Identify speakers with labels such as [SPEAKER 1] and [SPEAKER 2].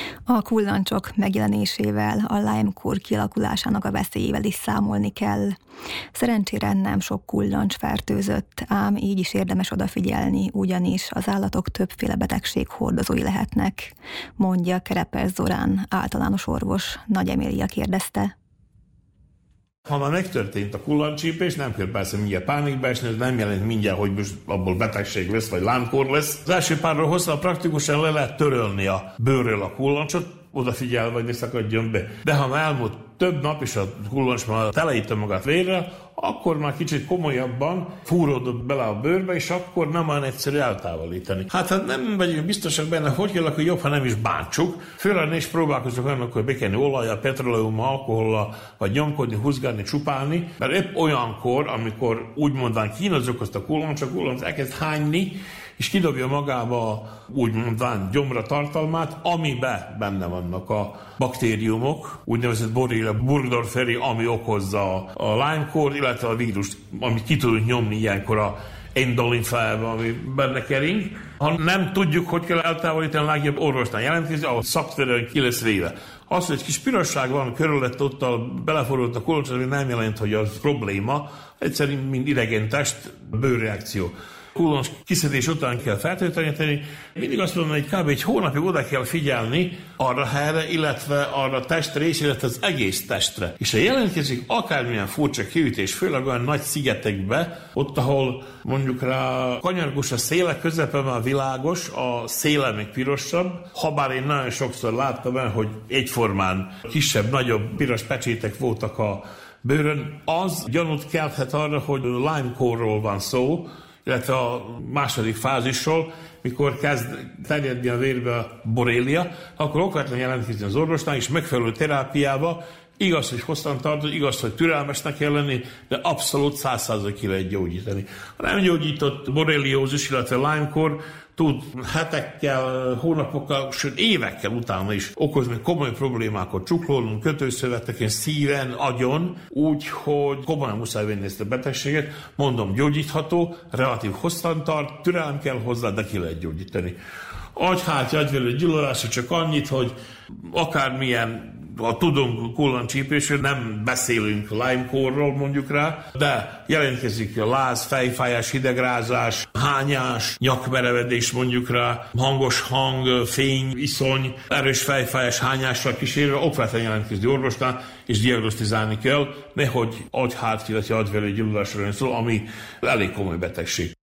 [SPEAKER 1] A kullancsok megjelenésével a Lyme-kór kialakulásának a veszélyével is számolni kell. Szerencsére nem sok kullancs fertőzött, ám így is érdemes odafigyelni, ugyanis az állatok többféle betegség hordozói lehetnek, mondja Kerepes Zorán általános orvos. Nagy Emília kérdezte.
[SPEAKER 2] Ha már megtörtént a kullancsípés, nem kell persze mindjárt pánikba esni, ez nem jelent mindjárt, hogy most abból betegség lesz, vagy Lyme-kór lesz. Az első párról hozzá praktikusan le lehet törölni a bőrről a kullancsot, odafigyelve, hogy ne szakadjon be. De ha már elmúlt több nap, és a kullancs már teleítte magát vérrel, akkor már kicsit komolyabban fúródott bele a bőrbe, és akkor nem olyan egyszerű eltávolítani. Hát nem vagyunk biztosak benne, hogy kell, akkor jobb, ha nem is bántsuk. Főleg is próbálkozunk olyanok, hogy bekenni olajjal, petroleummal, alkohollal, vagy nyomkodni, húzgálni, csupálni, mert épp olyankor, amikor úgymondván kínozzuk azt a kullanc elkezd hányni, és kidobja magába úgymondván gyomra tartalmát, amiben benne vannak a baktériumok, úgynevezett Borrelia burgdorferi, ami okozza a Lyme-kór, illetve a vírust, amit ki tudunk nyomni ilyenkor a endolinfába, ami benne kering. Ha nem tudjuk, hogy kell eltávolítani, a legjobb orvosnál jelentkezni, ahol szakszerűen ki lesz véve. Az, hogy egy kis pirosság van körülött, ott beleforult a kullancs, ami nem jelent, hogy az probléma, egyszerűen mint idegen test, bőrreakció. Kullancs kiszedés után kell fertőtleníteni. Mindig azt mondom, hogy kb. Egy hónapig oda kell figyelni arra helyre, illetve arra a testrész, illetve az egész testre. És ha jelentkezik akármilyen furcsa kiütés, főleg olyan nagy szigetekbe, ott, ahol mondjuk rá kanyargós a széle, közepe már világos, a széle még pirosabb, habár én nagyon sokszor láttam el, hogy egyformán kisebb-nagyobb piros pecsétek voltak a bőrön, az gyanút kelthet arra, hogy Lyme-kórról van szó, illetve a második fázisról, mikor kezd terjedni a vérbe a borrelia, akkor okvetlen jelentkezni az orvosnál, és megfelelő terápiába, igaz, hogy hosszantartó, igaz, hogy türelmesnek kell lenni, de abszolút 100%-ig ki lehet gyógyítani. A nem gyógyított borreliózis, illetve Lyme-kór tud hetekkel, hónapokkal, sőt évekkel utána is okozni komoly problémákat csuklódon, kötőszöveteken, szíven, agyon, úgyhogy komolyan muszáj venni ezt a betegséget. Mondom, gyógyítható, relatív hosszan tart, türelem kell hozzá, de ki lehet gyógyítani. Agyhártya, agyvelő gyulladása csak annyit, hogy akármilyen, ha tudunk kullancsípésről, nem beszélünk Lyme-kórról mondjuk rá, de jelentkezik a láz, fejfájás, hidegrázás, hányás, nyakmerevedés mondjuk rá, hangos hang, fény, iszony, erős fejfájás, hányással kísérve, okvetlen jelentkezni orvosnál, és diagnosztizálni kell, nehogy agyhártya, illetve agyvelő gyulladásra szól, ami elég komoly betegség.